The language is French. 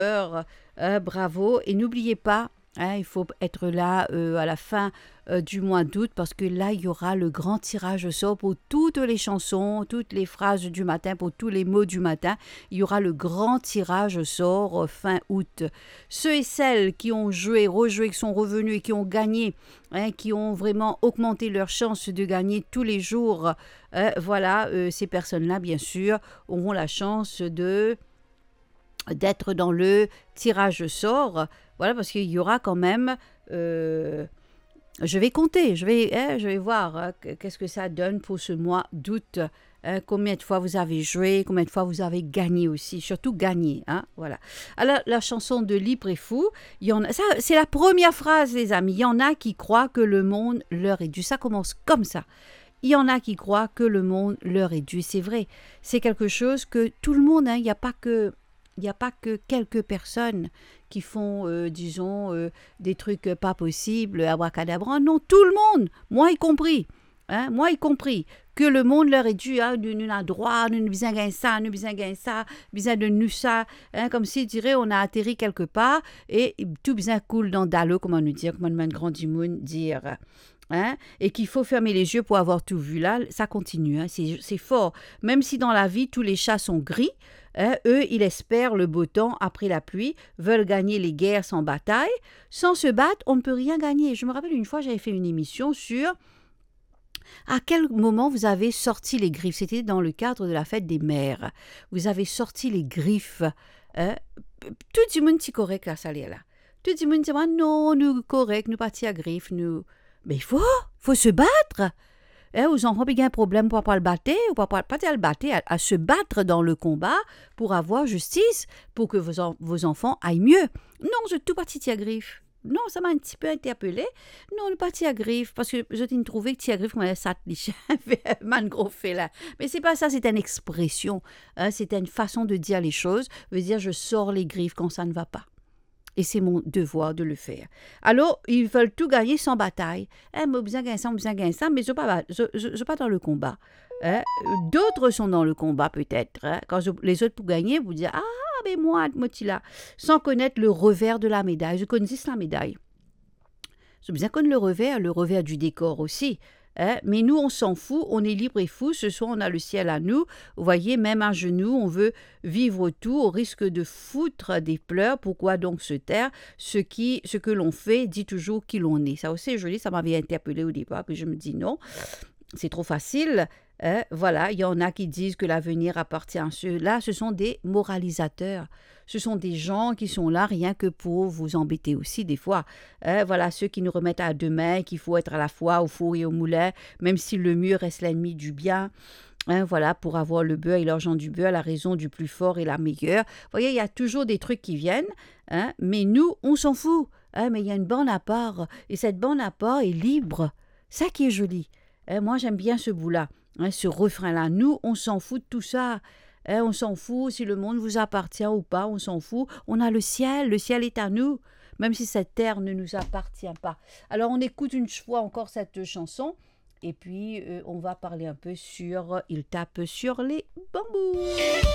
bravo. Et n'oubliez pas, il faut être là à la fin du mois d'août parce que là, il y aura le grand tirage au sort pour toutes les chansons, toutes les phrases du matin, pour tous les mots du matin. Il y aura le grand tirage au sort fin août. Ceux et celles qui ont joué, rejoué, qui sont revenus et qui ont gagné, qui ont vraiment augmenté leur chance de gagner tous les jours, ces personnes-là, bien sûr, auront la chance d'être dans le tirage au sort. Voilà, parce qu'il y aura quand même... je vais compter, je vais voir qu'est-ce que ça donne pour ce mois d'août. Combien de fois vous avez joué, combien de fois vous avez gagné aussi, surtout gagné. Voilà. Alors, la chanson de Libre et Fou, ça, c'est la première phrase, les amis. Il y en a qui croient que le monde leur est dû. Ça commence comme ça. Il y en a qui croient que le monde leur est dû. C'est vrai. C'est quelque chose que tout le monde, il n'y a pas que quelques personnes qui font, des trucs pas possibles, abracadabra. Non, tout le monde, moi y compris, que le monde leur est dû, nous avons droit, nous besoin de ça, besoin de nous ça, comme si, dirait, on a atterri quelque part et tout besoin coule dans l'eau, comment nous dire, comment un grand du monde dire. Et qu'il faut fermer les yeux pour avoir tout vu là, ça continue, c'est fort. Même si dans la vie, tous les chats sont gris, eux, ils espèrent le beau temps après la pluie, veulent gagner les guerres sans bataille. Sans se battre, on ne peut rien gagner. Je me rappelle une fois, j'avais fait une émission sur à quel moment vous avez sorti les griffes. C'était dans le cadre de la fête des mères. Vous avez sorti les griffes. Tout le monde est correct là, ça là. Tout le monde dit, non, nous correct, nous partis à griffes, nous... Mais il faut se battre. Aux enfants, il y a un problème pour pas le battre, ou pas le battre, à se battre dans le combat pour avoir justice, pour que vos enfants aillent mieux. Non, je suis tout parti à griffe. Non, ça m'a un petit peu interpellée. Non, le parti à griffe, parce que je t'ai trouvé que tu as griffe comme ça, man gros fait là. Mais c'est pas ça, c'est une expression. C'est une façon de dire les choses. Veut dire, je sors les griffes quand ça ne va pas. Et c'est mon devoir de le faire. Alors, ils veulent tout gagner sans bataille. Moi, besoin de ça, mais je ne suis pas dans le combat. D'autres sont dans le combat, peut-être. Quand les autres pour gagner, vous dites, mais moi, là, sans connaître le revers de la médaille. Je connais la médaille. Je besoin connaître le revers du décor aussi. Mais nous, on s'en fout, on est libre et fou. Ce soir, on a le ciel à nous. Vous voyez, même à genoux, on veut vivre tout au risque de foutre des pleurs. Pourquoi donc se taire? Ce que l'on fait dit toujours qui l'on est. Ça aussi, joli, ça m'avait interpellé au départ, puis je me dis non, c'est trop facile. Voilà, il y en a qui disent que l'avenir appartient à ceux-là. Ce sont des moralisateurs. Ce sont des gens qui sont là rien que pour vous embêter aussi des fois. Voilà, ceux qui nous remettent à demain qu'il faut être à la fois au four et au moulin, même si le mur reste l'ennemi du bien. Voilà, pour avoir le beurre et l'argent du beurre, la raison du plus fort et la meilleure. Vous voyez, il y a toujours des trucs qui viennent, mais nous, on s'en fout. Mais il y a une borne à part, et cette borne à part est libre. Ça qui est joli. Moi, j'aime bien ce bout-là. Ce refrain-là, nous, on s'en fout de tout ça. On s'en fout si le monde vous appartient ou pas, on s'en fout. On a le ciel est à nous, même si cette terre ne nous appartient pas. Alors, on écoute une fois encore cette chanson, et puis on va parler un peu sur « Il tape sur les bambous ».